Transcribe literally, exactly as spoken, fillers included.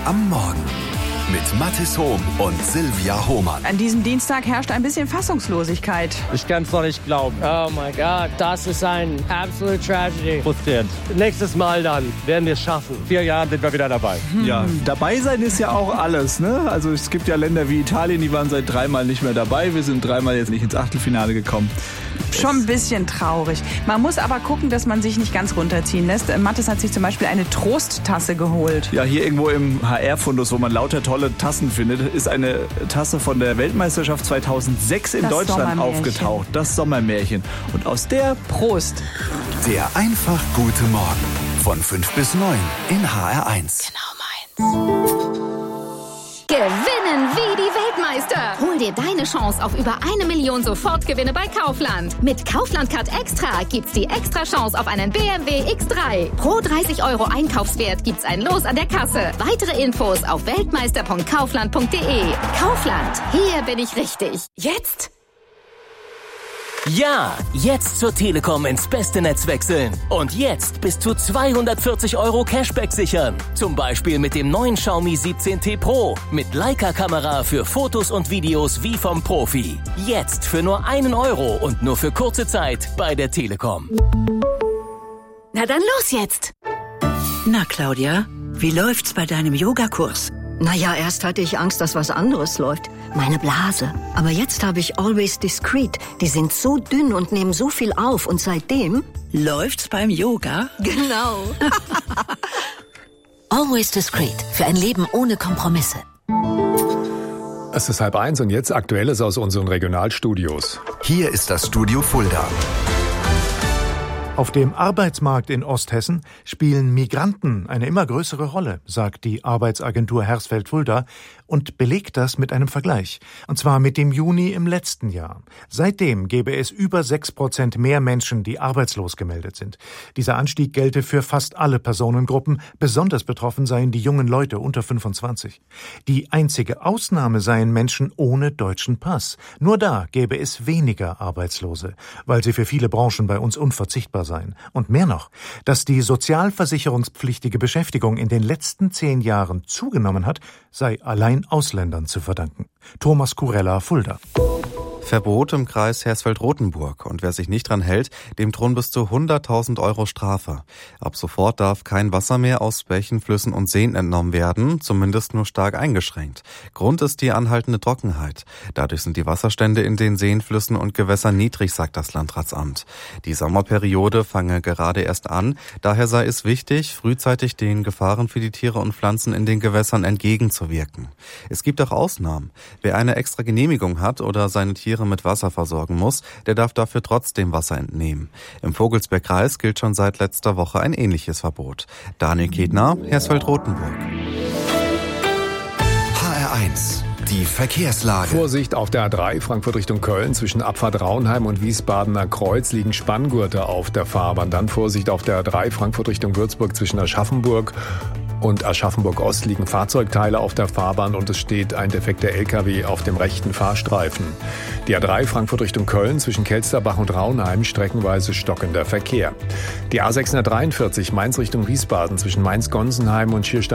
am Morgen mit Mathis Hohm und Silvia Hohmann. An diesem Dienstag herrscht ein bisschen Fassungslosigkeit. Ich kann es noch nicht glauben. Oh mein Gott, das ist ein absolute Tragedy. Frustrierend. Nächstes Mal dann werden wir es schaffen. In vier Jahren sind wir wieder dabei. Hm. Ja, dabei sein ist ja auch alles, ne? Also es gibt ja Länder wie Italien, die waren seit dreimal nicht mehr dabei. Wir sind dreimal jetzt nicht ins Achtelfinale gekommen. Schon ein bisschen traurig. Man muss aber gucken, dass man sich nicht ganz runterziehen lässt. Mathis hat sich zum Beispiel eine Trosttasse geholt. Ja, hier irgendwo im H R-Fundus, wo man lauter tolle Tassen findet, ist eine Tasse von der Weltmeisterschaft zweitausendsechs in das Deutschland aufgetaucht. Das Sommermärchen. Und aus der Prost. Der einfach gute Morgen von fünf bis neun in H R eins. Genau meins. Gewinnen wie die Weltmeister. Hol dir deine Chance auf über eine Million Sofortgewinne bei Kaufland. Mit Kaufland Card Extra gibt's die extra Chance auf einen B M W X drei. Pro dreißig Euro Einkaufswert gibt's ein Los an der Kasse. Weitere Infos auf weltmeister punkt kaufland punkt de. Kaufland, hier bin ich richtig. Jetzt? Ja, jetzt zur Telekom ins beste Netz wechseln. Und jetzt bis zu zweihundertvierzig Euro Cashback sichern. Zum Beispiel mit dem neuen Xiaomi siebzehn T Pro. Mit Leica-Kamera für Fotos und Videos wie vom Profi. Jetzt für nur einen Euro und nur für kurze Zeit bei der Telekom. Na dann los jetzt. Na Claudia, wie läuft's bei deinem Yogakurs? Naja, erst hatte ich Angst, dass was anderes läuft. Meine Blase. Aber jetzt habe ich Always Discreet. Die sind so dünn und nehmen so viel auf. Und seitdem... Läuft's beim Yoga? Genau. Always Discreet. Für ein Leben ohne Kompromisse. Es ist halb eins und jetzt Aktuelles aus unseren Regionalstudios. Hier ist das Studio Fulda. Auf dem Arbeitsmarkt in Osthessen spielen Migranten eine immer größere Rolle, sagt die Arbeitsagentur Hersfeld-Fulda und belegt das mit einem Vergleich. Und zwar mit dem Juni im letzten Jahr. Seitdem gäbe es über sechs Prozent mehr Menschen, die arbeitslos gemeldet sind. Dieser Anstieg gelte für fast alle Personengruppen. Besonders betroffen seien die jungen Leute unter fünfundzwanzig. Die einzige Ausnahme seien Menschen ohne deutschen Pass. Nur da gäbe es weniger Arbeitslose, weil sie für viele Branchen bei uns unverzichtbar sein. Und mehr noch, dass die sozialversicherungspflichtige Beschäftigung in den letzten zehn Jahren zugenommen hat, sei allein Ausländern zu verdanken. Thomas Kurella, Fulda. Verbot im Kreis Hersfeld-Rotenburg. Und wer sich nicht dran hält, dem drohen bis zu hunderttausend Euro Strafe. Ab sofort darf kein Wasser mehr aus Bächen, Flüssen und Seen entnommen werden, zumindest nur stark eingeschränkt. Grund ist die anhaltende Trockenheit. Dadurch sind die Wasserstände in den Seen, Flüssen und Gewässern niedrig, sagt das Landratsamt. Die Sommerperiode fange gerade erst an. Daher sei es wichtig, frühzeitig den Gefahren für die Tiere und Pflanzen in den Gewässern entgegenzuwirken. Es gibt auch Ausnahmen. Wer eine extra Genehmigung hat oder seine Tiere mit Wasser versorgen muss, der darf dafür trotzdem Wasser entnehmen. Im Vogelsbergkreis gilt schon seit letzter Woche ein ähnliches Verbot. Daniel Kedner, Hersfeld-Rotenburg. H R eins. Die Verkehrslage. Vorsicht auf der A drei Frankfurt Richtung Köln. Zwischen Abfahrt Raunheim und Wiesbadener Kreuz liegen Spanngurte auf der Fahrbahn. Dann Vorsicht auf der A drei Frankfurt Richtung Würzburg. Zwischen Aschaffenburg und Aschaffenburg-Ost liegen Fahrzeugteile auf der Fahrbahn und es steht ein defekter L K W auf dem rechten Fahrstreifen. Die A drei Frankfurt Richtung Köln zwischen Kelsterbach und Raunheim streckenweise stockender Verkehr. Die A sechshundertdreiundvierzig Mainz Richtung Wiesbaden zwischen Mainz-Gonsenheim und Schierstein